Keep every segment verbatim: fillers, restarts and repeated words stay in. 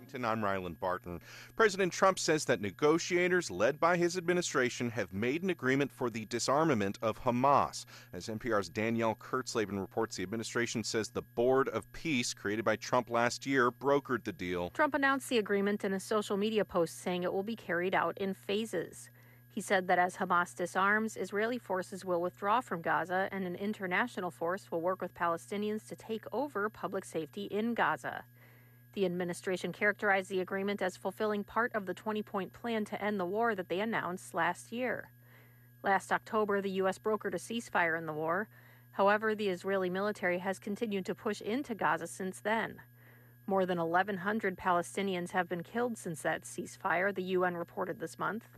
I'm Ryland Barton. President Trump says that negotiators led by his administration have made an agreement for the disarmament of Hamas. As N P R's Danielle Kurtzleben reports, the administration says the Board of Peace, created by Trump last year, brokered the deal. Trump announced the agreement in a social media post saying it will be carried out in phases. He said that as Hamas disarms, Israeli forces will withdraw from Gaza and an international force will work with Palestinians to take over public safety in Gaza. The administration characterized the agreement as fulfilling part of the twenty-point plan to end the war that they announced last year. Last October, the U S brokered a ceasefire in the war. However, the Israeli military has continued to push into Gaza since then. More than eleven hundred Palestinians have been killed since that ceasefire, the U N reported this month.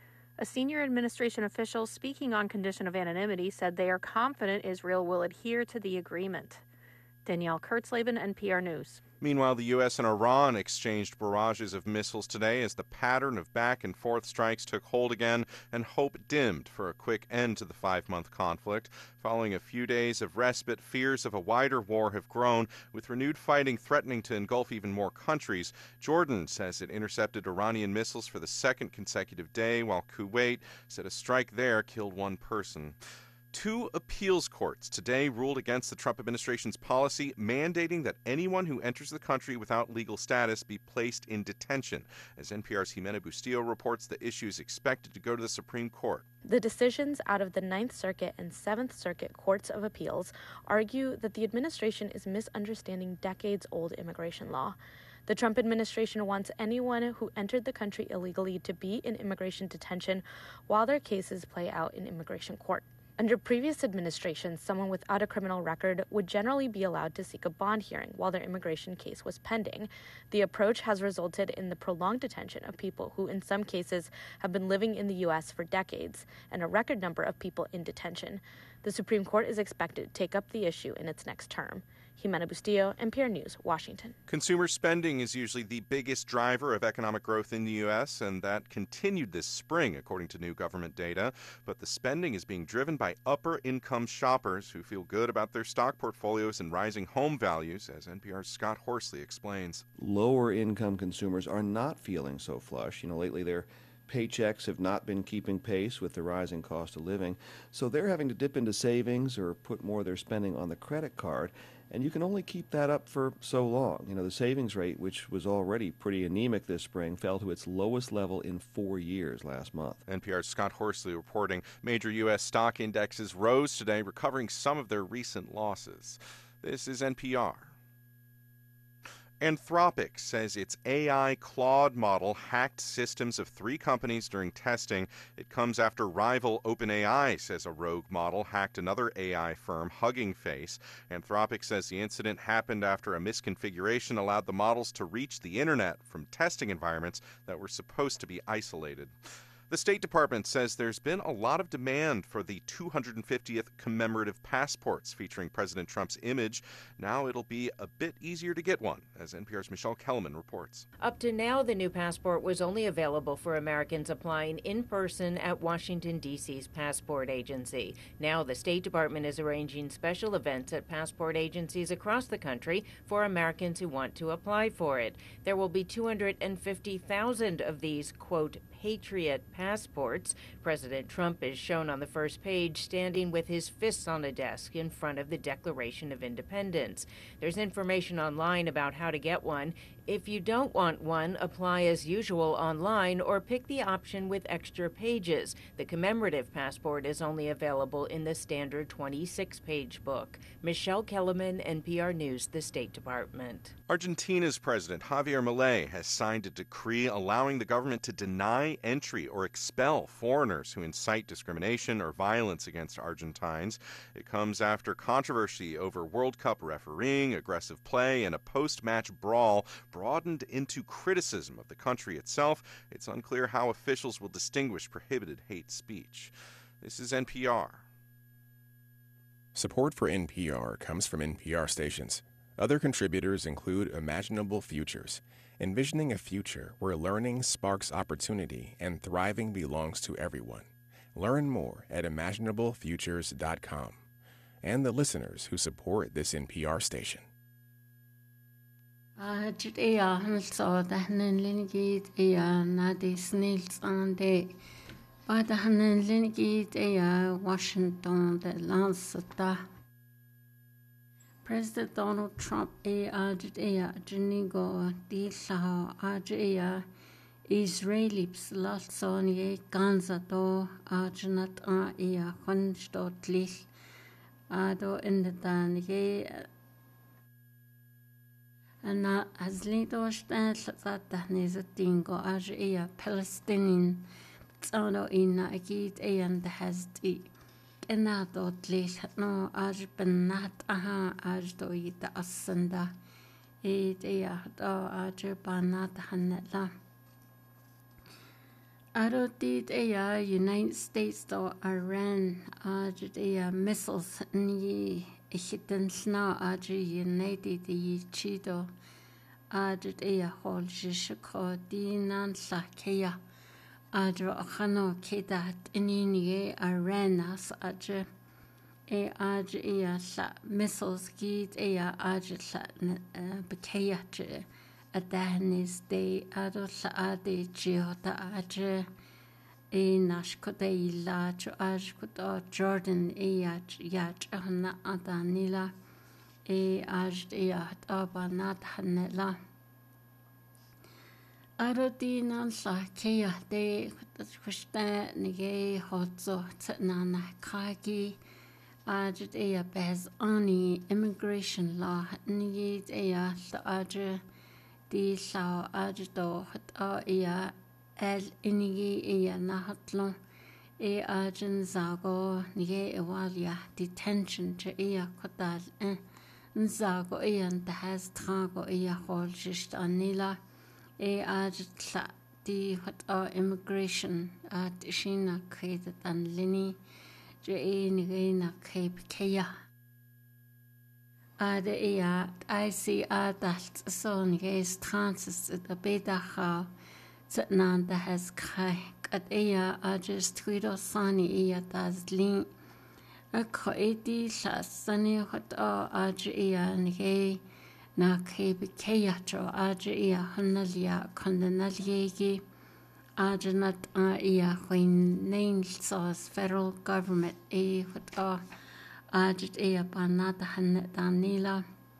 A senior administration official speaking on condition of anonymity said they are confident Israel will adhere to the agreement. Danielle Kurtzleben, N P R News. Meanwhile, the U S and Iran exchanged barrages of missiles today as the pattern of back-and-forth strikes took hold again and hope dimmed for a quick end to the five-month conflict. Following a few days of respite, fears of a wider war have grown, with renewed fighting threatening to engulf even more countries. Jordan says it intercepted Iranian missiles for the second consecutive day, while Kuwait said a strike there killed one person. Two appeals courts today ruled against the Trump administration's policy mandating that anyone who enters the country without legal status be placed in detention. As N P R's Jimena Bustillo reports, the issue is expected to go to the Supreme Court. The decisions out of the Ninth Circuit and Seventh Circuit Courts of Appeals argue that the administration is misunderstanding decades-old immigration law. The Trump administration wants anyone who entered the country illegally to be in immigration detention while their cases play out in immigration court. Under previous administrations, someone without a criminal record would generally be allowed to seek a bond hearing while their immigration case was pending. The approach has resulted in the prolonged detention of people who, in some cases, have been living in the U S for decades, and a record number of people in detention. The Supreme Court is expected to take up the issue in its next term. Jimena Bustillo, N P R News, Washington. Consumer spending is usually the biggest driver of economic growth in the U S, and that continued this spring, according to new government data. But the spending is being driven by upper-income shoppers who feel good about their stock portfolios and rising home values, as N P R's Scott Horsley explains. Lower-income consumers are not feeling so flush. You know, lately their paychecks have not been keeping pace with the rising cost of living, so they're having to dip into savings or put more of their spending on the credit card, and you can only keep that up for so long. You know, the savings rate, which was already pretty anemic this spring, fell to its lowest level in four years last month. N P R's Scott Horsley reporting major U S stock indexes rose today, recovering some of their recent losses. This is N P R. Anthropic says its A I Claude model hacked systems of three companies during testing. It comes after rival OpenAI says a rogue model hacked another A I firm, Hugging Face. Anthropic says the incident happened after a misconfiguration allowed the models to reach the internet from testing environments that were supposed to be isolated. The State Department says there's been a lot of demand for the two hundred fiftieth commemorative passports featuring President Trump's image. Now it'll be a bit easier to get one, as N P R's Michelle Kellerman reports. Up to now, the new passport was only available for Americans applying in person at Washington, D C's passport agency. Now the State Department is arranging special events at passport agencies across the country for Americans who want to apply for it. There will be two hundred fifty thousand of these, quote, Patriot passports. President Trump is shown on the first page standing with his fists on a desk in front of the Declaration of Independence. There's information online about how to get one. If you don't want one, apply as usual online or pick the option with extra pages. The commemorative passport is only available in the standard twenty-six page book. Michelle Kellerman, N P R News, the State Department. Argentina's President Javier Milei has signed a decree allowing the government to deny entry or expel foreigners who incite discrimination or violence against Argentines. It comes after controversy over World Cup refereeing, aggressive play, and a post-match brawl broadened into criticism of the country itself. It's unclear how officials will distinguish prohibited hate speech. This is N P R. Support for N P R comes from N P R stations. Other contributors include Imaginable Futures, envisioning a future where learning sparks opportunity and thriving belongs to everyone. Learn more at imaginable futures dot com. And the listeners who support this N P R station. Ajit ea hanso dahnen linigit ea nadi snils ande. Badahanen linigit ea Washington de lansata. President Donald Trump ea ajit ea jinigo di lao ajit ea Israeli pslatson ye ganza do ajnat a ea hunstot lich. Ado indedan ye Ana hazlido stan sata nezatingo aj ea Palestinian tsano ina akit ean the hasdi enado tlish no aj benat aha aj do ita asanda et ea do aj banat hanela Aro did ea United States do Iran aj ea missiles ni hitten sna aj United i chido Ajit ea hol jishiko di nan la kea Adro achano kedat inini arenas aj e aj ea la missiles gid ea aj la bekea je adanis de ado la ade jiota aj e nashkoda ila jo aj kudo Jordan ea yaj ahna adanila e aj ea abanat hanela Arodina la kea de kushta nige hotzo tsana kagi aj ea bez ani immigration law nige ea la aj di la aj do hat ea el inige ea nahatlo e ajin zago nige ewalia detention je ea kodal eh Nzago ean the has trago ea hol just anila e ajitla di what our immigration at shina created and lini je e nigena cape kea ade ea I see adalt son ges transis the beta ha tsnan the has kai at ea ajist twido sani ea das lin a coedi sani hot o aj ea nige na kebe keatro aj ea hanalia kondanalie aj nat a ea when nain sauce federal government e hot o aj ea banat han danila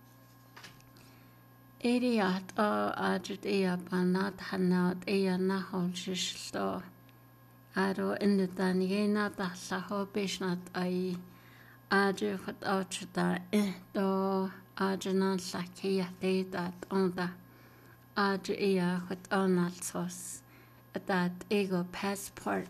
Eriat o aj ea banat hanat ea na hol shishto Aro in the Daniena da Saho Bishnat ai Aje hot ouchda eh do Ajenan Sakia de dat onda Aje ea hot onalsos that ego passport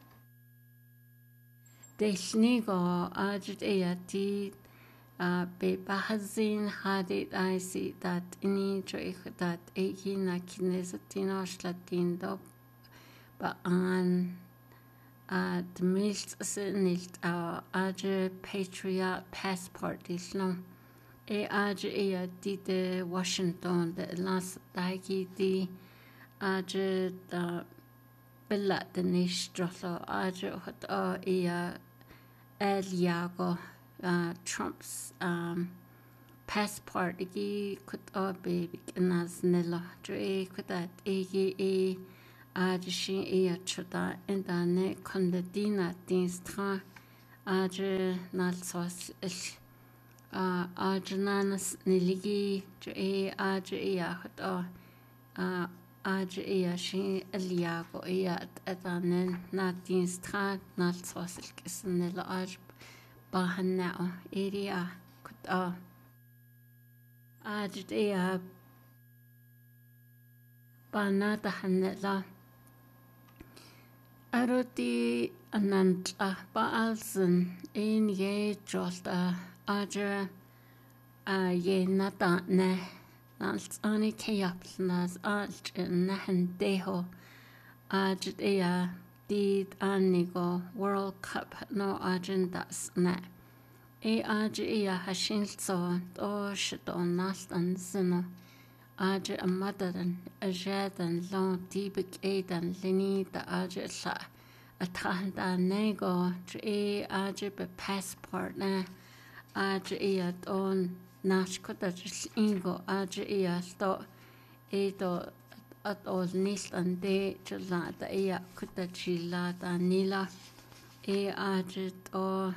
De snigo Aje ea di be bahazin hadit I see that ini joich that egi na kinesatino shlatin do ba an at milst snilt a aj patriot passport islom e aj e di de Washington de las dagi di aj da bella de nistrolo aj hot a e el yago Trump's um passport igi kut a baby nas nella dre kutat egi e Aj shin ea chuda indane kondadina dinstra aj nalsos il aj nanas niligi je aj ea hot aj ea shin eliago ea etanen na dinstra nalsos il kisnela aj bahanao area kut a aj ea banata hanela Aroti anantla baalsen in ye jolta aja a ye nata ne nals ani keapsnas alch nahan deho aj ea did anigo World Cup no agendas ne e aj ea hashilso do shito nastan sino Aj a madaran a jadan long tibik edan lini da aj la a tahanda nego tre aj be passport na aj e don nash kuta ingo aja iya sto eto at all nist ande chalata iya kuta chilata nila e aja to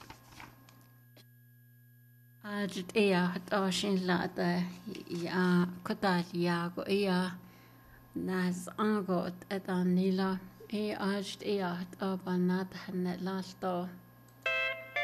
aja iya to shin lata ya kuta ya go iya nas ango et nila e aja iya to banat hanet lasto